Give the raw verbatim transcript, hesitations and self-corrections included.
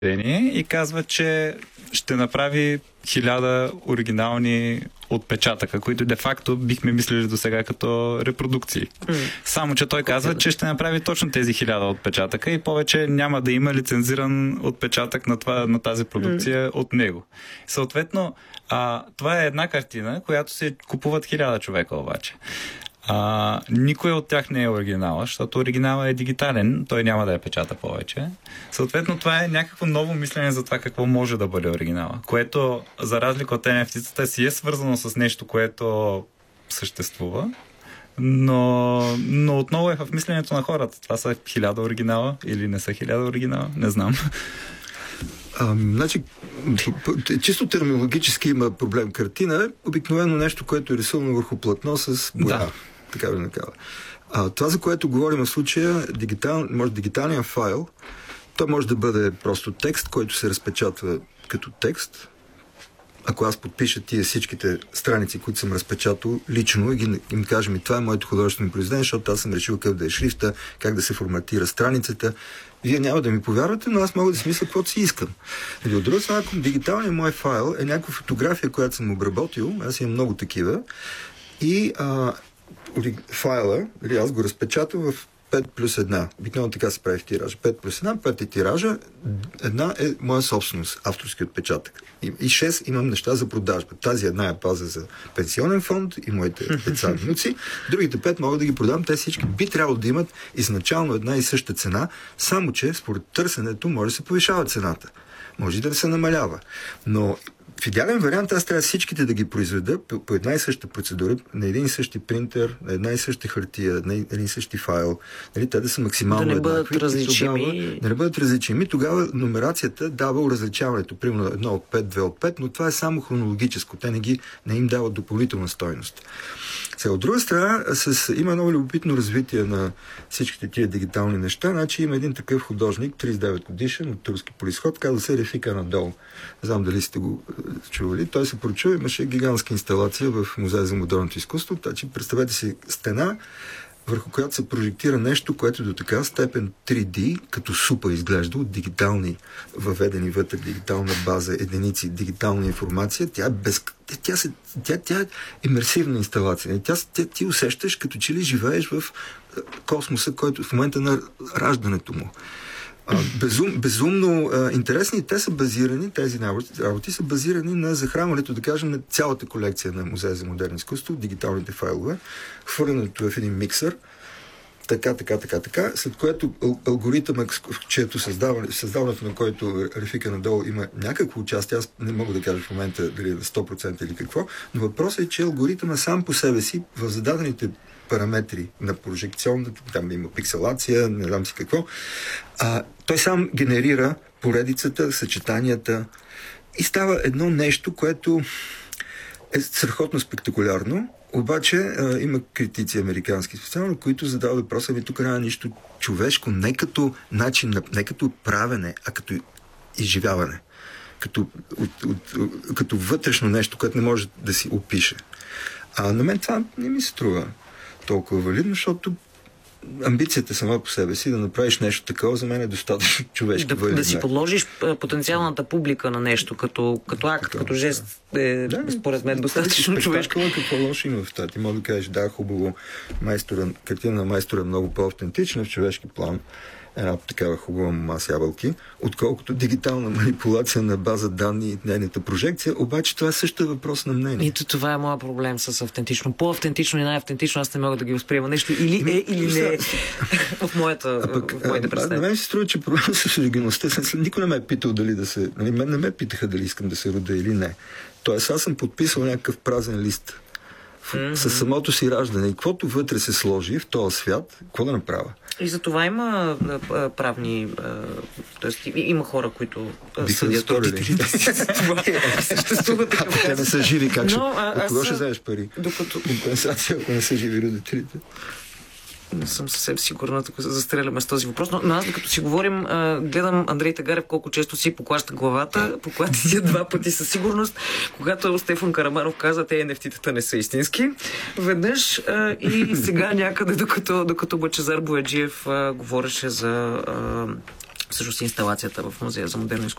и казва, че ще направи хиляда оригинални отпечатъка, които де-факто бихме мислили до сега като репродукции. Mm. Само, че той казва, че ще направи точно тези хиляда отпечатъка и повече няма да има лицензиран отпечатък на, това, на тази продукция mm. от него. Съответно, а, това е една картина, която се купуват хиляда човека обаче. А, никой от тях не е оригинала, защото оригинала е дигитален, той няма да я печата повече. Съответно, това е някакво ново мислене за това какво може да бъде оригинала, което, за разлика от ен еф ти-тата, си е свързано с нещо, което съществува, но, но отново е в мисленето на хората. Това са хиляда оригинала или не са хиляда оригинала, не знам. А, значи, чисто терминологически има проблем. Картина е обикновено нещо, което е рисувано върху платно с боя. Да. Така да накава. А, това, за което говорим в случая, дигитал, може дигиталният файл, той може да бъде просто текст, който се разпечатва като текст. Ако аз подпиша тия всичките страници, които съм разпечатал лично и ги, им кажем, и това е моето художествено произведение, защото аз съм решил какъв да е шрифта, как да се форматира страницата. Вие няма да ми повярвате, но аз мога да си мисля каквото си искам. И от друга страна, ако дигиталният мой файл е някаква фотография, която съм обработил, аз имам много такива, и а, файла, или аз го разпечатвам в пет плюс едно. Обикновено така се прави в тиража. пет плюс едно, пет е тиража, една е моя собственост, авторски отпечатък. И, и шест имам неща за продажба. Тази една е паза за пенсионен фонд и моите деца и внуци. Другите пет мога да ги продам. Те всички би трябвало да имат изначално една и съща цена, само че според търсенето може да се повишава цената. Може и да се намалява. Но в идеален вариант аз трябва всичките да ги произведа по, по една и съща процедура, на един и същи принтер, на една и съща хартия, на един и същи файл. Нали, те да са максимално да не бъдат еднакви. различими. Тогава, да не бъдат различими. Тогава нумерацията дава различаването. Примерно едно от пет, две от пет, но това е само хронологическо. Те не, ги, не им дават допълнителна стойност. Сега, от друга страна, с, има много любопитно развитие на всичките тия дигитални неща. Значи има един такъв художник, тридесет и девет годишен, от турски произход, казва се Рефик Анадол. Не знам дали сте го чували. Той се прочува, имаше гигантска инсталация в Музея за модерното изкуство. Значи, представете си стена, върху която се прожектира нещо, което до така степен три Ди, като супа изглежда от дигитални, въведени вътре дигитална база, единици, дигитална информация. Тя е, без... тя, се... тя, тя е имерсивна инсталация. Тя, тя, ти усещаш, като че ли живееш в космоса, който в момента на раждането му. Безум, безумно а, интересни. Те са базирани, тези работи са базирани на захранването, да кажем, на цялата колекция на Музея за модерно изкуство, дигиталните файлове, хвърлянето в един миксър, така, така, така, така, след което алгоритъм, чието създаване, създаването на който Рефик Анадол има някакво участие, аз не мога да кажа в момента дали е на сто процента или какво, но въпросът е, че алгоритъмът сам по себе си в зададените параметри на прожекционната, там има пикселация, не знам си какво, а, той сам генерира поредицата, съчетанията и става едно нещо, което е страхотно спектакулярно, обаче а, има критици американски специално, които задават въпроса, ви тук няма нищо човешко, не като начин, не като правене, а като изживяване. Като, от, от, от, като вътрешно нещо, което не може да си опише. А на мен това не ми се струва толкова валидно, защото амбицията сама по себе си да направиш нещо такова за мен е достатъчно човешко. Да, да си подложиш потенциалната публика на нещо, като, като акт, така, като жест е, да, според мен, достатъчно човешко. Какво лошо има в това? Ти може да кажеш, да, хубаво, майстора, картина на майстора е много по-автентична в човешки план, една такава хубава маса ябълки, отколкото дигитална манипулация на база данни и нейната прожекция, обаче това е също въпрос на мнение. И това е моят проблем с автентично. По-автентично и най-автентично аз не мога да ги възприема нещо или е, или не е в моята, в моите представи. На мен се струва, че проблемът с оригиналността, никой не ме е питал дали да се... Нали, мен не ме питаха дали искам да се рода или не. Тоест аз съм подписал някакъв празен лист mm-hmm. със самото си раждане. И каквото вътре се сложи в този свят, какво да направя? И за това има а, правни... т.е. има хора, които биха съдят родителите си за това. Съществува такъв. Те не са живи, как ще... От кого ще вземеш пари? Докато... Компенсация, ако не са живи родителите. Не съм съвсем сигурна, тук застреляме с този въпрос, но, но аз докато си говорим, а, гледам Андрей Тагарев колко често си поклаща главата, поклати си два пъти със сигурност, когато Стефан Караманов каза, те ен еф ти-тата не са истински. Веднъж а, и сега някъде, докато, докато Лъчезар Бояджиев а, говореше за а, всъщност инсталацията в Музея за модерно изкуство.